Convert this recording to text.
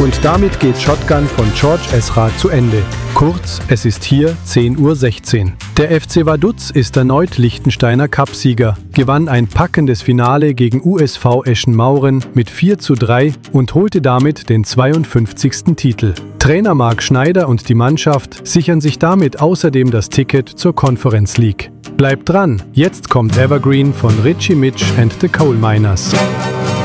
Und damit geht Shotgun von George Ezra zu Ende. Kurz, es ist hier 10:16 Uhr. Der FC Vaduz ist erneut Liechtensteiner Cupsieger, gewann ein packendes Finale gegen USV Eschen-Mauren mit 4:3 und holte damit den 52. Titel. Trainer Marc Schneider und die Mannschaft sichern sich damit außerdem das Ticket zur Conference League. Bleibt dran, jetzt kommt Evergreen von Richie Mitch and the Coal Miners.